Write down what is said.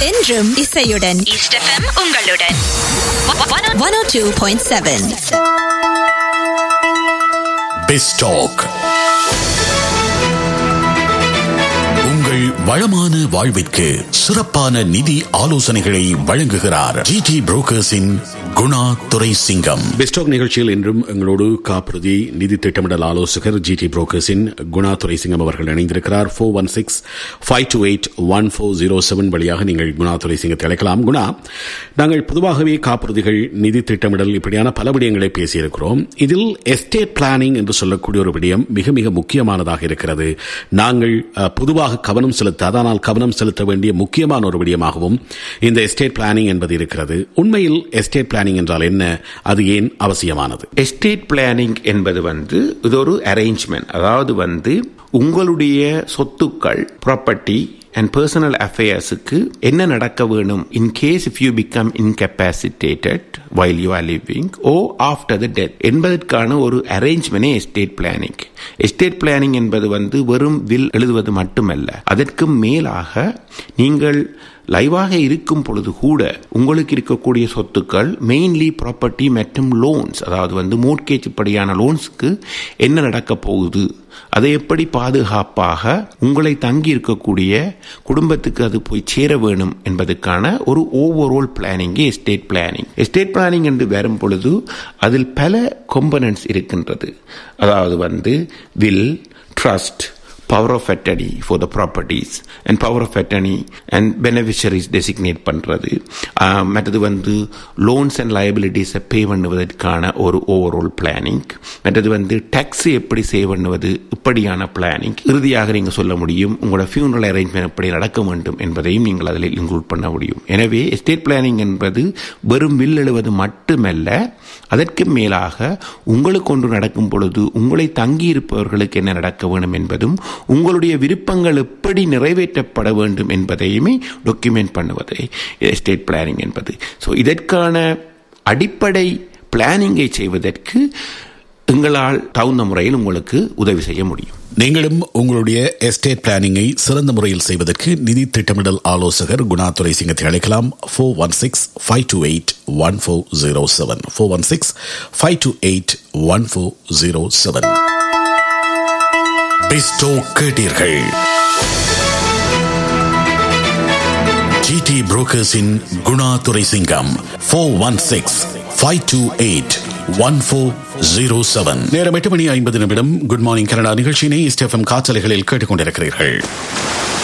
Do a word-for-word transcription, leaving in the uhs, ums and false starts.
என்றும் இசையுடன் east FM உங்களுடன் one oh two point seven. பெஸ்டாக் உங்கள் வளமான வாழ்விற்கு சிறப்பான நிதி ஆலோசனைகளை வழங்குகிறார் ஜிடி புரோக்கர்ஸின் குணா துரைசிங்கம். பெஸ்டாக் நிகழ்ச்சியில் இன்றும் எங்களோடு காப்புறுதி நிதி திட்டமிடல் ஆலோசகர் ஜிடி புரோக்கர்ஸின் குணா துரைசிங்கம் அவர்கள் இணைந்திருக்கிறார். Four one six five two eight one four zero seven வழியாக நீங்கள் குணா துரைசிங்கத்தை அழைக்கலாம். குணா, நாங்கள் பொதுவாகவே காப்புறுதிகள், நிதி திட்டமிடல் இப்படியான பல விடயங்களை பேசியிருக்கிறோம். இதில் எஸ்டேட் பிளானிங் என்று சொல்லக்கூடிய ஒரு விடயம் மிக மிக முக்கியமானதாக இருக்கிறது. நாங்கள் பொதுவாக கவனம் செலுத்த அதனால் கவனம் செலுத்த வேண்டிய முக்கியமான ஒரு விடயமாகவும் இந்த எஸ்டேட் பிளானிங் என்பது இருக்கிறது. உண்மையில் எஸ்டேட் பிளானிங் என்றால் என்ன, அது ஏன் அவசியமானது? எஸ்டேட் பிளானிங் என்பது வந்து இது ஒரு அரேஞ்ச்மெண்ட், அதாவது வந்து உங்களுடைய சொத்துக்கள், ப்ராப்பர்ட்டி and personal affairs-க்கு என்ன நடக்க வேணும் in case if you become incapacitated while you are living or after the death என்பதற்கான ஒரு arrangement estate planning. Estate planning என்பது வந்து வெறும் வில் எழுதுவது மட்டுமல்ல, அதற்கு மேலாக நீங்கள் லைவாக இருக்கும் பொழுது கூட உங்களுக்கு இருக்கக்கூடிய சொத்துக்கள், மெயின்லி ப்ராப்பர்ட்டி மற்றும் லோன்ஸ், அதாவது வந்து மோர்ட்கேஜ் படியான லோன்ஸ்க்கு என்ன நடக்க போகுது, அதை எப்படி பாதுகாப்பாக உங்களை தங்கி இருக்கக்கூடிய குடும்பத்துக்கு அது போய் சேர வேணும் என்பதற்கான ஒரு overall planning estate planning. Estate planning என்று வரும் பொழுது அதில் பல காம்பனன்ட்ஸ் இருக்கின்றது. அதாவது வந்து will, trust, power of attorney for the properties and power of attorney and beneficiaries designate பண்றது, மற்றது வந்து loans and liabilities பே பண்ணுவதற்கான ஒரு ஓவரால் பிளானிங், மற்றது வந்து டாக்ஸ் எப்படி சேவ் பண்ணுவது, இப்படியான பிளானிங். இறுதியாக நீங்கள் சொல்ல முடியும் உங்களோட ஃபியூனரல் அரேஞ்ச்மெண்ட் எப்படி நடக்க வேண்டும் என்பதையும் நீங்கள் அதில் இன்க்ளூட் பண்ண முடியும். எனவே எஸ்டேட் பிளானிங் என்பது வெறும் வில் எழுவது மட்டுமல்ல, அதற்கு மேலாக உங்களுக்கு ஒன்று நடக்கும் பொழுது உங்களை தங்கி இருப்பவர்களுக்கு என்ன நடக்க வேண்டும் என்பதும் உங்களுடைய விருப்பங்கள் எப்படி நிறைவேற்றப்பட வேண்டும் என்பதையுமே டாக்குமெண்ட் பண்ணுவதே எஸ்டேட் பிளானிங் என்பது. ஸோ இதற்கான அடிப்படை பிளானிங்கை செய்வதற்கு எங்களால் தகுந்த முறையில் உங்களுக்கு உதவி செய்ய முடியும். நீங்களும் உங்களுடைய எஸ்டேட் பிளானிங்கை சிறந்த முறையில் செய்வதற்கு நிதி திட்டமிடல் ஆலோசகர் குணா துரைசிங்கத்தை அழைக்கலாம். Four one six five two eight one four zero seven four one six five two eight one four zero seven. Bairstow கேட்டீர்கள். GT புரோக்கர்ஸின் Guna Thuraisingam. Four one six five two eight one four zero seven. நேரம் எட்டு மணி ஐம்பது நிமிடம். Good morning Canada நிகழ்ச்சியினை east FM காற்றலைகளில் கேட்டுக்கொண்டிருக்கிறீர்கள்.